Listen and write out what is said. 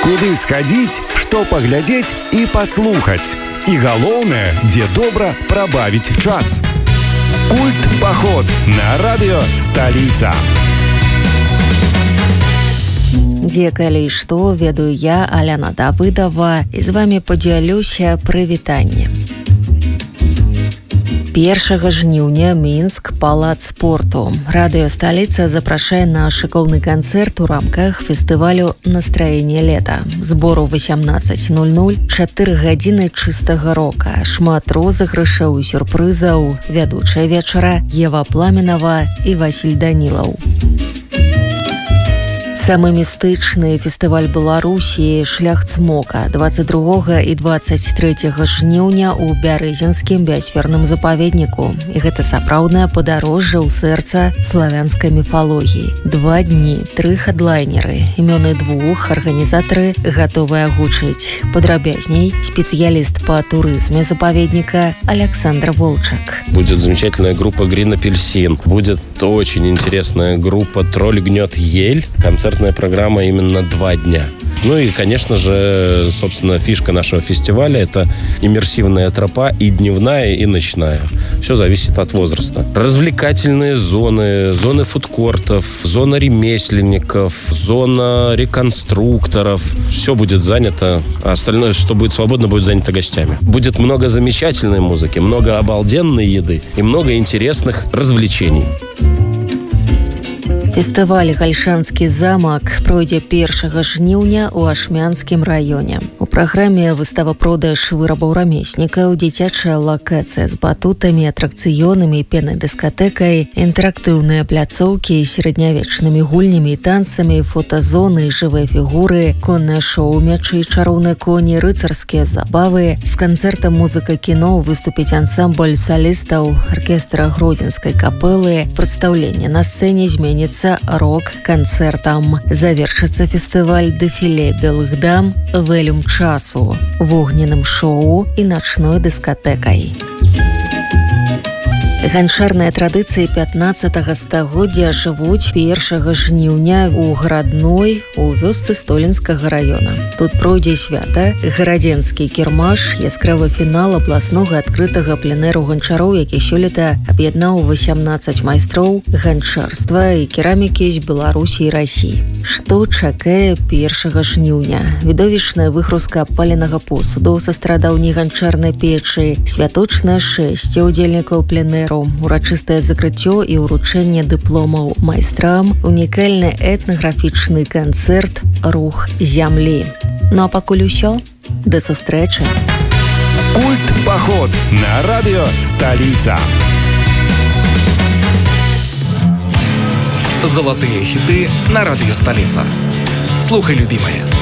Куды схадзіць, што паглядзець і паслухаць. І галоўнае, дзе добра прабавіць час. Культ-паход на радыё «Сталіца». Дзе, калі што, ведаю я, Аляна Давыдова, і з вами падзялюся прывітаннем. 1 жніўня Мінск, палац спорту. Радыё «Сталіца» запрашае на шыкоўны канцэрт у рамках фестывалю «Настраенне лета». Збору 18:00, 4 гадзіны чыстага рока, шмат розыгрышаў і сюрпрызаў, вядучая вечара Ева Пламенова і Васіль Данілаў. Самы містычны фестываль Беларусі «Шлях цмока» 22 і 23 жніўня ў Бярэзінскім біасферным запаведніку. І гэта сапраўднае падарожжа ў сэрца славянскай міфалогіі. 2 дні, 3 хедлайнеры, імёны 2 арганізатары гатовыя агучыць. Падрабязней спецыяліст па турызме запаведніка Александр Волчак. Будет замечательная группа «Грин Апельсин». Будет очень интересная группа «Тролль гнет ель». Концертная программа именно 2 дня. Ну и, конечно же, собственно, фишка нашего фестиваля – это иммерсивная тропа и дневная, и ночная. Все зависит от возраста. Развлекательные зоны, зоны фудкортов, зона ремесленников, зона реконструкторов. Все будет занято, а остальное, что будет свободно, будет занято гостями. Будет много замечательной музыки, много обалденной еды и много интересных развлечений. Фестываль «Гальшанскі замак» пройдзе 1 жніўня ў Ашмянскім раёне. У праграме выстава-продаж вырабаў рамеснікаў, дзіцячая лакацыя з батутамі, атракцыёнамі, пеннай дыскатэкай, інтэрактыўныя пляцоўкі з сярэднявечнымі гульнямі і танцамі, фотазоны, жывыя фігуры, коннае шоу «Мячы і чароўныя коні», рыцарскія забавы. З канцэртам «Музыка кіно» выступіць ансамбль салістаў аркестра Гродзенскай капэлы. Прадстаўленне на сцэне зменіцца рок-канцэртам. Завершыцца фестываль дэфіле белых дам, вэлюм часу, вогненным шоу і начной дыскатэкай. Ганчарныя традыцыі 15 стагоддзя жывуць 1 жніўня ў Градной у вёсцы Столінскага раёна. Тут пройдзе свята, гарадзенскі кірмаш, яскравы фінал абласнога адкрытага пленэру ганчароў, які сёлета аб'яднаў 18 майстроў ганчарства і керамікі з Беларусі і Расіі. Што чакае 1 жніўня? Відовішчная выгрузка паленага посуду са старадаўняй ганчарнай печы, святочнае шэсце ўдзельнікаў пленэру, урачыстае закрыццё і ўручэнне дыпломаў майстрам, унікальны этнаграфічны канцэрт «Рух зямлі». Ну а пакуль усё, да сустрэчы. Культ-паход на радыё «Сталіца». Золотые хиты на радио «Столица». Слухай, любимая.